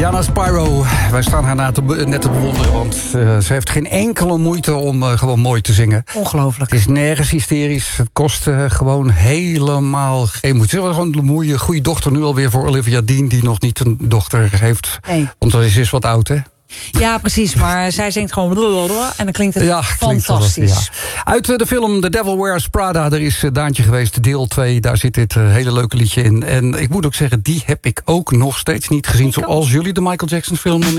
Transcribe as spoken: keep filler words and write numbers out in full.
Diana Spyro. Wij staan haar na te, net te bewonderen, want uh, ze heeft geen enkele moeite om uh, gewoon mooi te zingen. Ongelooflijk. Het is nergens hysterisch. Het kost uh, gewoon helemaal geen moeite. Ze was gewoon een mooie, goede dochter nu alweer voor Olivia Dean, die nog niet een dochter heeft. Nee. Want ze is wat oud, hè? Ja, precies, maar zij zingt gewoon en dan klinkt het ja, fantastisch. Klinkt dat, ja. Uit uh, de film The Devil Wears Prada, er is uh, Daantje geweest, deel twee. Daar zit dit uh, hele leuke liedje in. En ik moet ook zeggen, die heb ik ook nog steeds niet gezien. Zoals jullie de Michael Jackson film.